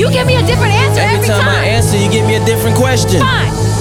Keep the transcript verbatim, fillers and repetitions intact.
You give me a different answer every, Every time I time. answer, you give me a different question. Fine.